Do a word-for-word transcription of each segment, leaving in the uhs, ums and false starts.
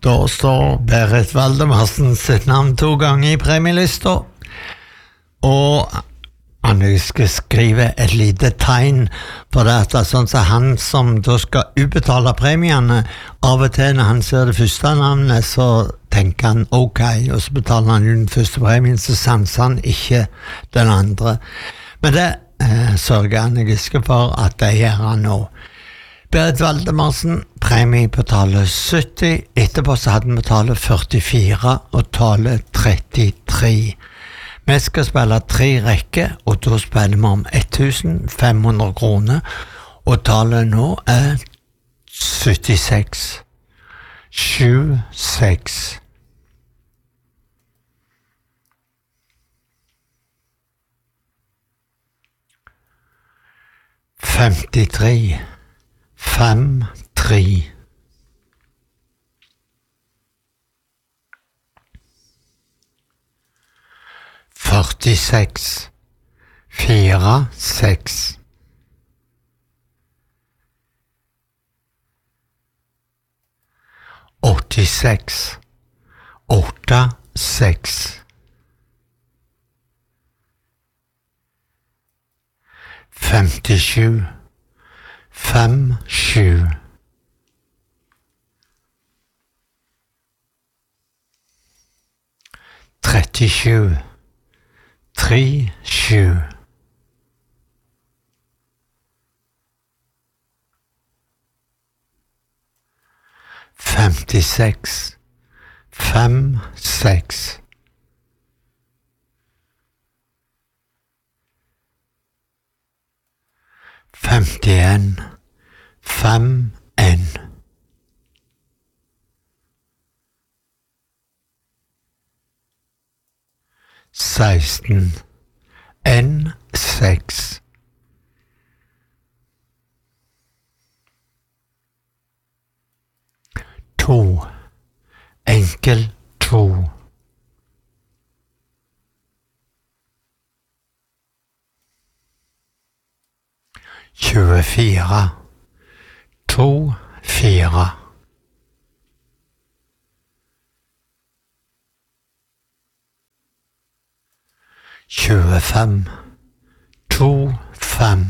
Da står Berit Valdemarsen sitt navn to ganger i premielista, og han skal skrive et lite tegn på det, at det er sånn at han som da skal utbetale premiene, av og til når han ser det første navnet, så tenker han ok, og så betaler han den første premien, så sanser han ikke den andre. Men det eh, sørger han ikke for at det gjør han nå. Berit Valdemarsen, premie på tallet sytti, etterpå så hadde vi tallet førtifire og tallet trettitre. Vi skal spille tre rekker, og da spiller vi om tusen fem hundre kroner, og tallet nå er syttiseks, sju seks. femtitre, fem, tre. førtiseks, fire, seks. åttiseks, åtte, seks. femtisju, fem, sju. trettisju, tre, sju. femtiseks, fem, seks. femtien, fem, en. seksten, en, seks. To, enkel, to. tjuefire, to, fire. tjuefem, to, fem.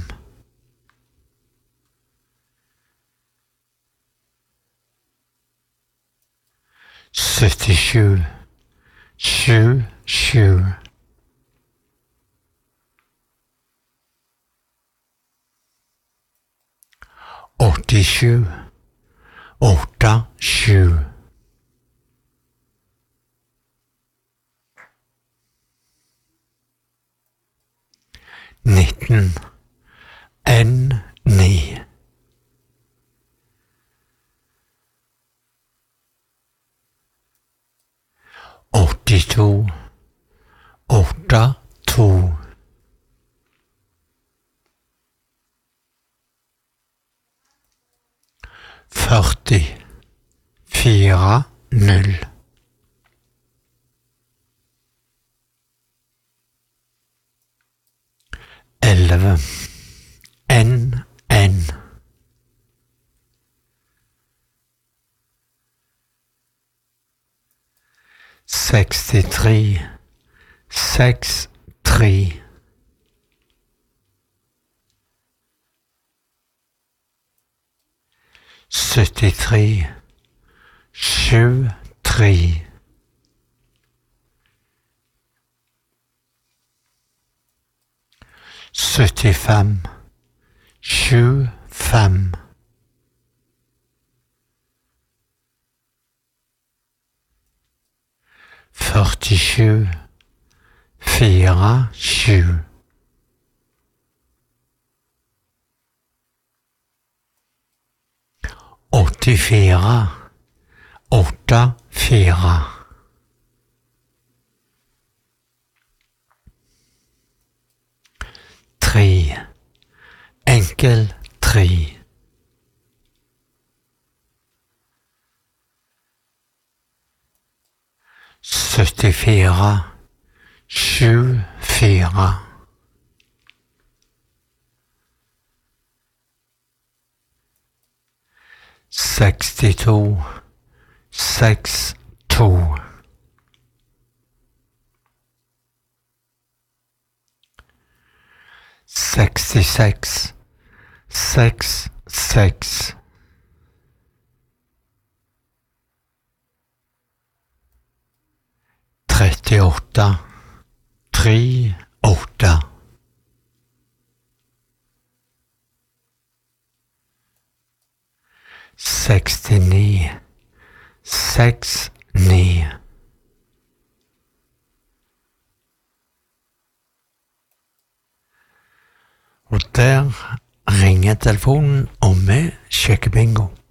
syttisju, sju, sju. åttisju, åtte, sju. nitten, en, ni. åttito, åtte, to. førti, fire, null. elleve, en, en. sekstitre, seks, tre. syttitre, sju, tre. syttifem, sju, fem. førtisju, fire, sju. åttifire, åtte, fire. Tre, enkel, tre. syttifire, sju, fire. sekstito, seks to. Sekstiseks, seks seks. Trettiåtte, tre åtte. Sekstini, seks ni. Og der ringer telefonen, og vi sjekker bingo.